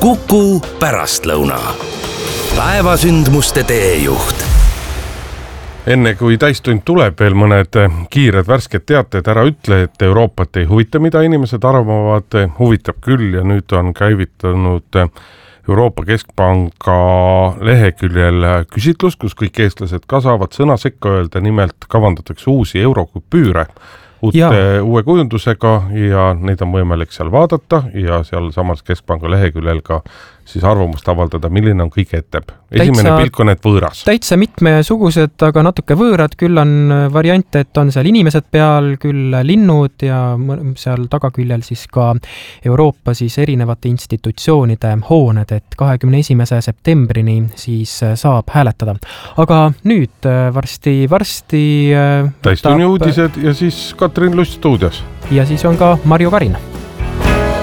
Kuku pärastlõuna. Päevasündmuste teejuht. Enne kui täistund tuleb, veel mõned kiired värsked teated. Ära ütle, et Euroopat ei huvita, mida inimesed arvavad. Huvitab küll ja nüüd on käivitanud Euroopa Keskpanga leheküljel küsitlus, kus kõik eestlased ka saavad sõna sekka öelda. Nimelt kavandatakse uusi eurokupüüre uue kujundusega ja neid on võimalik seal vaadata ja seal samas Keskpanga leheküljel ka siis arvamust avaldada, milline on kõige eteb. Esimene pilk on need võõras. Täitsa mitmesugused, aga natuke võõrad. Küll on variante, et on seal inimesed peal, küll linnud ja seal tagaküljel siis ka Euroopa siis erinevate institutsioonide hooned, et 21. septembrini siis saab hääletada. Aga nüüd varsti täistunni uudised ja siis Katrin Lust stuudios. Ja siis on ka Marju Karin.